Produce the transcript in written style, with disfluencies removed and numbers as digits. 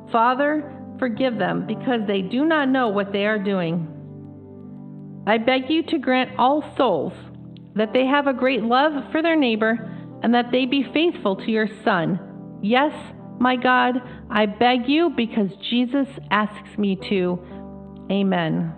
Father, forgive them, because they do not know what they are doing. I beg you to grant all souls that they have a great love for their neighbor and that they be faithful to your Son. Yes, my God, I beg you because Jesus asks me to. Amen.